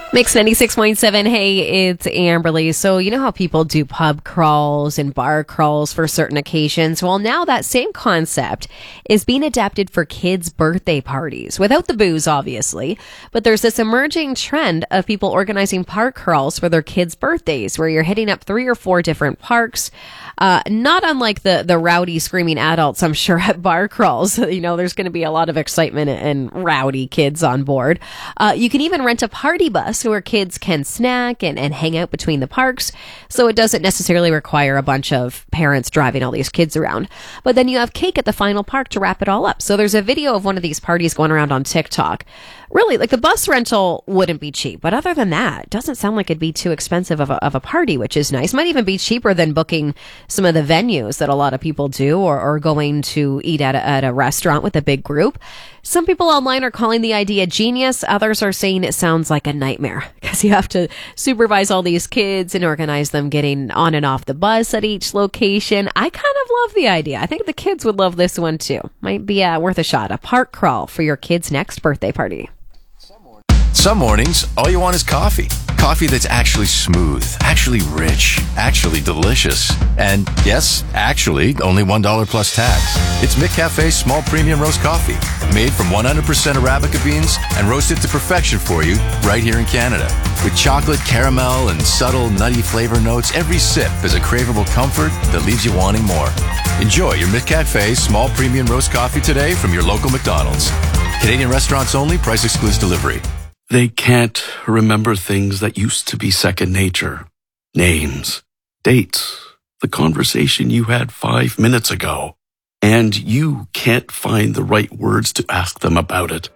Mix 96.7. Hey, it's Amberly. So you know how people do pub crawls and bar crawls for certain occasions? Well, now that same concept is being adapted for kids' birthday parties, without the booze, obviously. But there's this emerging trend of people organizing park crawls for their kids' birthdays, where you're hitting up 3 or 4 different parks. Not unlike the rowdy, screaming adults, I'm sure, at bar crawls. You know, there's going to be a lot of excitement and rowdy kids on board. You can even rent a party bus where kids can snack and hang out between the parks. So it doesn't necessarily require a bunch of parents driving all these kids around. But then you have cake at the final park to wrap it all up. So there's a video of one of these parties going around on TikTok. Really, like the bus rental wouldn't be cheap. But other than that, it doesn't sound like it'd be too expensive of a party, which is nice. Might even be cheaper than booking some of the venues that a lot of people do, or going to eat at a restaurant with a big group. Some people online are calling the idea genius. Others are saying it sounds like a nightmare because you have to supervise all these kids and organize them getting on and off the bus at each location. I kind of love the idea. I think the kids would love this one too. Might be worth a shot. A park crawl for your kid's next birthday party. Some mornings, all you want is coffee. Coffee that's actually smooth, actually rich, actually delicious. And yes, actually, only $1 plus tax. It's McCafe's small premium roast coffee, made from 100% Arabica beans and roasted to perfection for you right here in Canada. With chocolate, caramel, and subtle nutty flavor notes, every sip is a craveable comfort that leaves you wanting more. Enjoy your McCafe small premium roast coffee today from your local McDonald's. Canadian restaurants only, price excludes delivery. They can't remember things that used to be second nature. Names, dates, the conversation you had 5 minutes ago. And you can't find the right words to ask them about it.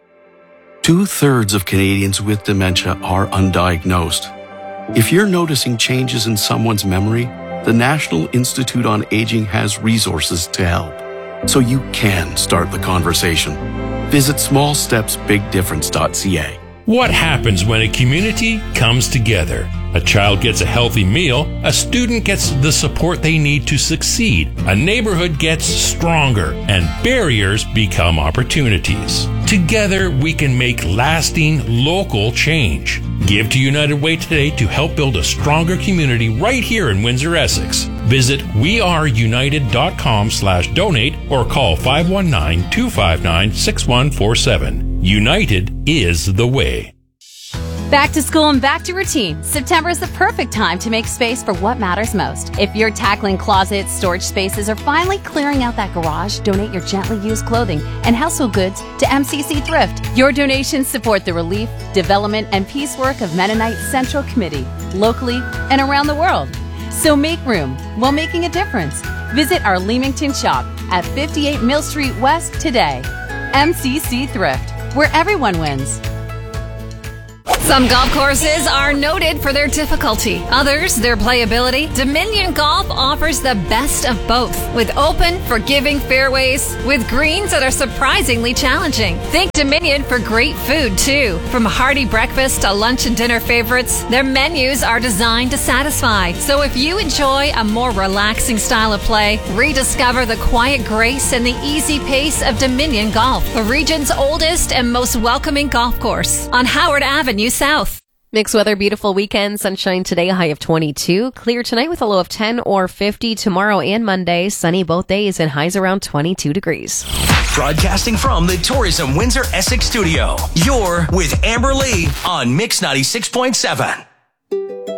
2/3 of Canadians with dementia are undiagnosed. If you're noticing changes in someone's memory, the National Institute on Aging has resources to help. So you can start the conversation. Visit smallstepsbigdifference.ca. What happens when a community comes together? A child gets a healthy meal, a student gets the support they need to succeed, a neighborhood gets stronger, and barriers become opportunities. Together, we can make lasting local change. Give to United Way today to help build a stronger community right here in Windsor, Essex. Visit weareunited.com/donate or call 519-259-6147. United is the way. Back to school and back to routine. September is the perfect time to make space for what matters most. If you're tackling closets, storage spaces, or finally clearing out that garage, donate your gently used clothing and household goods to MCC Thrift. Your donations support the relief, development, and peace work of Mennonite Central Committee, locally and around the world. So make room while making a difference. Visit our Leamington shop at 58 Mill Street West today. MCC Thrift, where everyone wins. Some golf courses are noted for their difficulty. Others, their playability. Dominion Golf offers the best of both, with open, forgiving fairways, with greens that are surprisingly challenging. Think Dominion for great food, too. From hearty breakfast to lunch and dinner favorites, their menus are designed to satisfy. So if you enjoy a more relaxing style of play, rediscover the quiet grace and the easy pace of Dominion Golf, the region's oldest and most welcoming golf course on Howard Avenue South. Mixed weather, beautiful weekend. Sunshine today, a high of 22. Clear tonight with a low of 10 or 50. Tomorrow and Monday, sunny both days and highs around 22 degrees. Broadcasting from the Tourism Windsor Essex studio, you're with Amber Lee on Mix 96.7.